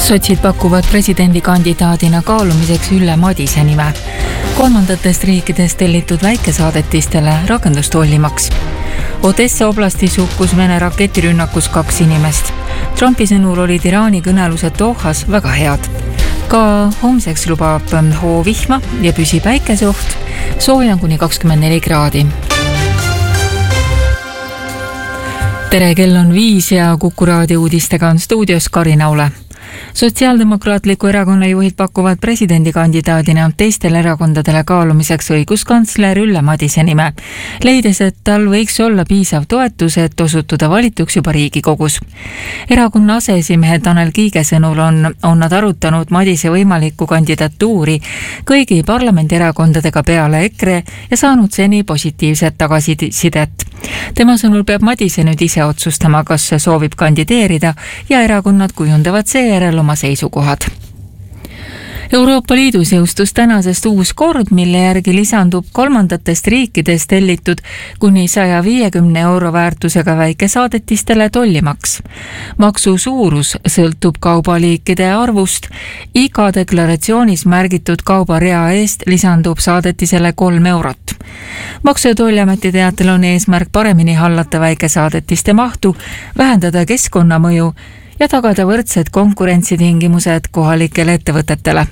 Sotsid pakuvad presidendikandidaadina kaalumiseks Ülle Madise nime. Kolmandatest riikidest tellitud väikesaadetistele rakendustollimaks. Odessa oblastis hukkus Vene raketirünnakus 2 inimest. Trumpi sõnul olid Iraani kõnelused Dohas väga head. Ka homseks lubab hoovihma ja püsib päikeseoht, sooja kuni 24 kraadi. Tere, kell on 5 ja Kuku raadio uudistega on stuudios Karin Aule. Sotsiaaldemokraatliku erakonna juhid pakuvad presidendikandidaadina teistele erakondadele kaalumiseks õiguskantsler Ülle Madise nime, leides, et tal võiks olla piisav toetus, et osutuda valituks juba Riigikogus. Erakonna aseesimehe Tanel Kiige sõnul on nad arutanud Madise võimalikku kandidatuuri kõigi parlamendierakondadega peale EKRE ja saanud seni positiivset tagasisidet. Tema sõnul peab Madise nüüd ise otsustama, kas soovib kandideerida ja erakonnad kujundavad seejärel oma seisukohad. Euroopa Liidus jõustus tänasest uus kord, mille järgi lisandub kolmandatest riikidest tellitud kuni 150 euro väärtusega väikesaadetistele tollimaks. Maksu suurus sõltub kaubaliikide arvust. Iga deklaratsioonis märgitud kaubarea eest lisandub saadetisele 3 eurot. Maksu- ja Tolliameti teatel on eesmärk paremini hallata väikesaadetiste mahtu, vähendada keskkonnamõju ja tagada võrdsed konkurentsitingimused kohalikele ettevõtetele.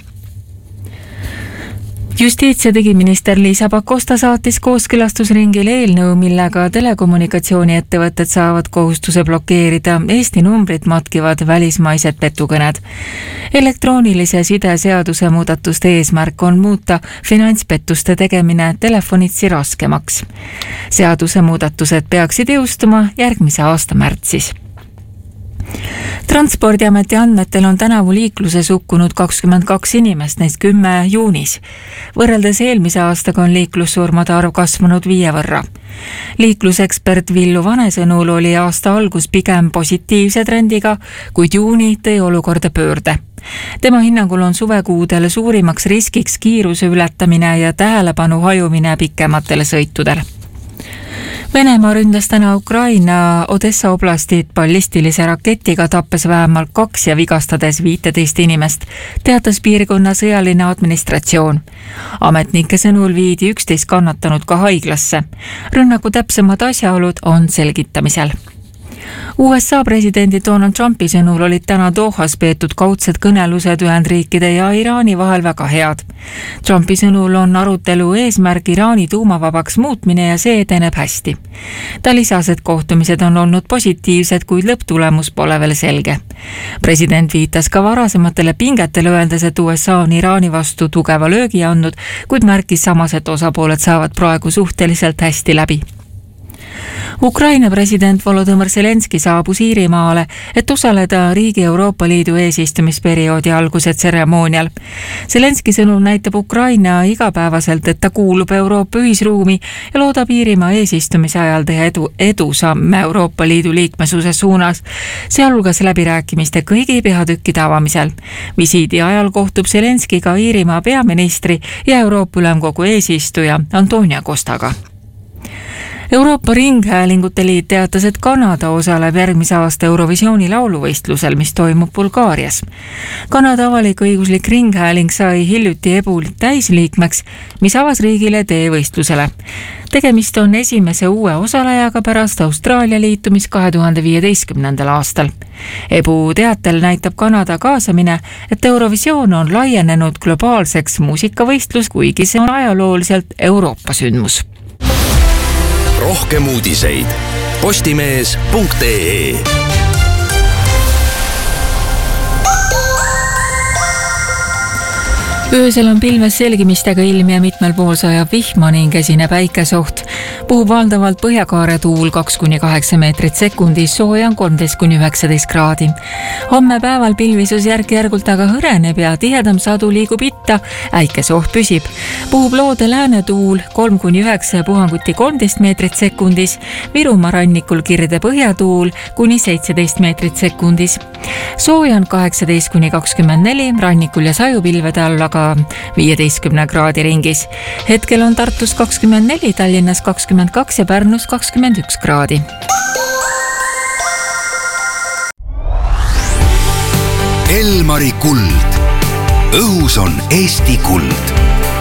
Justiits- ja digiminister Liisa Pakosta saatis kooskõlastusringile eelnõu, millega telekommunikatsiooniettevõtted saavad kohustuse blokeerida Eesti numbrit matkivad välismaised petukõned. Elektroonilise side seaduse muudatuste eesmärk on muuta finantspettuste tegemine telefonitsi raskemaks. Seaduse muudatused peaksid jõustuma järgmise aasta märtsis. Transpordiameti andmetel on tänavu liikluses hukkunud 22 inimest, neist 10 juunis. Võrreldes eelmise aastaga on liiklussurmade arv kasvanud 5 võrra. Liiklusekspert Villu Vane sõnul oli aasta algus pigem positiivse trendiga, kuid juuni tõi olukorda pöörde. Tema hinnangul on suvekuudel suurimaks riskiks kiiruse ületamine ja tähelepanu hajumine pikematele sõitudele. Venemaa ründas täna Ukraina Odessa oblastit ballistilise raketiga, tappes vähemalt 2 ja vigastades 15 inimest, teatas piirkonna sõjaline administratsioon. Ametnike sõnul viidi 11 kannatanut ka haiglasse. Rünnaku täpsemad asjaolud on selgitamisel. USA presidendi Donald Trumpi sõnul olid täna Dohas peetud kaudsed kõnelused Ühendriikide ja Iraani vahel väga head. Trumpi sõnul on arutelu eesmärk Iraani tuumavabaks muutmine ja see edeneb hästi. Ta lisas, et kohtumised on olnud positiivsed, kuid lõpptulemus pole veel selge. President viitas ka varasematele pingetele, öeldes, et USA on Iraani vastu tugeva löögi andnud, kuid märkis samas, et osapooled saavad praegu suhteliselt hästi läbi. Ukraina president Volodõmõr Zelenski saabus Iirimaale, et osaleda riigi Euroopa Liidu eesistumisperioodi alguse tseremoonial. Zelenski sõnul näitab Ukraina igapäevaselt, et ta kuulub Euroopa ühisruumi ja loodab Iirimaa eesistumise ajal teha edusamme Euroopa Liidu liikmesuse suunas, sealhulgas läbirääkimiste kõigi peatükkide avamisel. Visiidi ajal kohtub Zelenski ka Iirimaa peaministri ja Euroopa Ülemkogu eesistuja Antonia Costaga. Euroopa Ringhäälingute Liit teatas, et Kanada osaleb järgmise aasta Eurovisiooni lauluvõistlusel, mis toimub Bulgaarias. Kanada avalik-õiguslik ringhääling sai hiljuti EBU täisliikmeks, mis avas riigile tee võistlusele. Tegemist on esimese uue osalejaga pärast Austraalia liitumis 2015. aastal. EBU teatel näitab Kanada kaasamine, et Eurovisioon on laienenud globaalseks muusikavõistlus, kuigi see on ajalooliselt Euroopa sündmus. Rohkem uudiseid postimees.ee. Öösel on pilves selgimistega ilm ja mitmel pool sajab vihma ning esineb päikeseoht. Puhub valdavalt põhjakaare tuul 2-8 meetrit sekundis, sooja on 13-19 kraadi. Homme päeval pilvisus järk-järgult aga hõreneb ja tihedam sadu liigub itta, äikeseoht püsib. Puhub loode lääne tuul 3-9 puhanguti 13 meetrit sekundis, Virumaa rannikul kirde põhjatuul kuni 17 meetrit sekundis. Sooja on 18-24, rannikul ja sajupilvede all aga 15 kraadi ringis. Hetkel on Tartus 24, Tallinnas 22 ja Pärnus 21 kraadi. Elmari kuld. õhus on Eesti kuld.